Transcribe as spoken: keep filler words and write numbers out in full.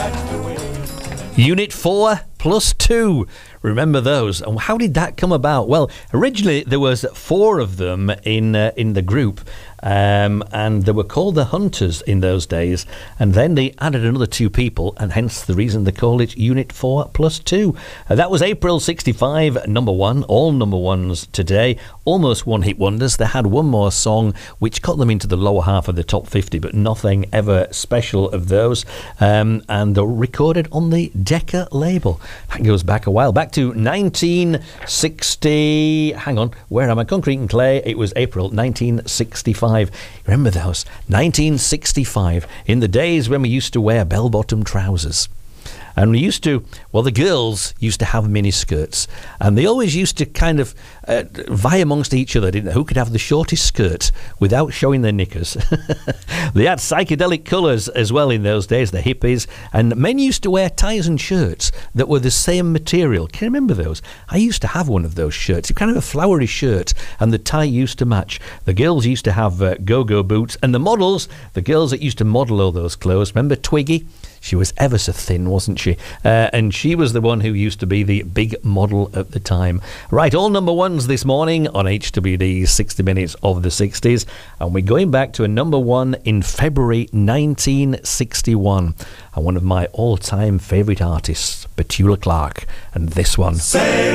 Unit four plus two. Remember those? And how did that come about? Well, originally there was four of them in uh, in the group, um, and they were called the Hunters in those days. And then they added another two people, and hence the reason they called it Unit four plus two. Uh, that was April sixty-five, number one. All number ones today. Almost one-hit wonders. They had one more song which got them into the lower half of the top fifty, but nothing ever special of those. Um, and they're recorded on the Decca label. That goes back a while. Back to nineteen sixty. Hang on, where am I? Concrete and Clay. It was April nineteen sixty-five. Remember those? nineteen sixty-five. In the days when we used to wear bell-bottom trousers. And we used to, well, the girls used to have mini skirts, and they always used to kind of uh, vie amongst each other, didn't they? Who could have the shortest skirt without showing their knickers? They had psychedelic colours as well in those days, the hippies, and men used to wear ties and shirts that were the same material. Can you remember those? I used to have one of those shirts. It's kind of a flowery shirt, and the tie used to match. The girls used to have uh, go-go boots, and the models, the girls that used to model all those clothes, remember Twiggy? She was ever so thin, wasn't she? Uh, and she was the one who used to be the big model at the time. Right, all number ones this morning on H W D's sixty minutes of the sixties. And we're going back to a number one in February nineteen sixty-one. And one of my all-time favourite artists, Petula Clark. And this one. Say